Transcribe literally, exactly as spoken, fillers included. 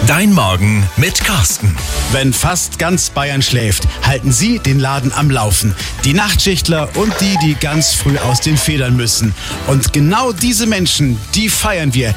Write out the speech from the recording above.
Dein Morgen mit Carsten. Wenn fast ganz Bayern schläft, halten Sie den Laden am Laufen. Die Nachtschichtler und die, die ganz früh aus den Federn müssen. Und genau diese Menschen, die feiern wir